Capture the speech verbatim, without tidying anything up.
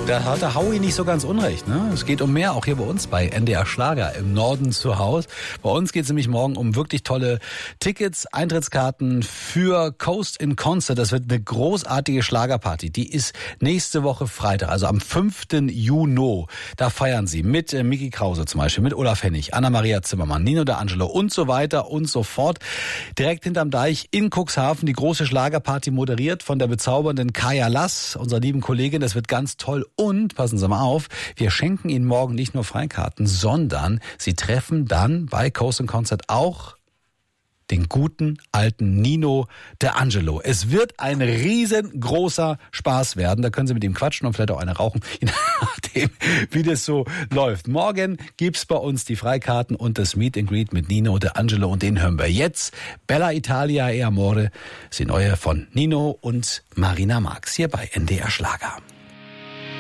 Da hat der Howie nicht so ganz unrecht. Ne? Es geht um mehr, auch hier bei uns bei N D R Schlager im Norden zu Hause. Bei uns geht es nämlich morgen um wirklich tolle Tickets, Eintrittskarten für Coast in Concert. Das wird eine großartige Schlagerparty. Die ist nächste Woche Freitag, also am fünften Juni. Da feiern sie mit äh, Micky Krause zum Beispiel, mit Olaf Hennig, Anna-Maria Zimmermann, Nino D'Angelo und so weiter und so fort. Direkt hinterm Deich in Cuxhaven die große Schlagerparty moderiert von der bezaubernden Kaya Lass, unserer lieben Kollegin. Das wird ganz toll. Und, passen Sie mal auf, wir schenken Ihnen morgen nicht nur Freikarten, sondern Sie treffen dann bei Coast in Concert auch den guten alten Nino D'Angelo. Es wird ein riesengroßer Spaß werden. Da können Sie mit ihm quatschen und vielleicht auch eine rauchen, je nachdem, wie das so läuft. Morgen gibt's bei uns die Freikarten und das Meet and Greet mit Nino D'Angelo. Und den hören wir jetzt. Bella Italia e Amore, die neue von Nino und Marina Marx hier bei N D R Schlager.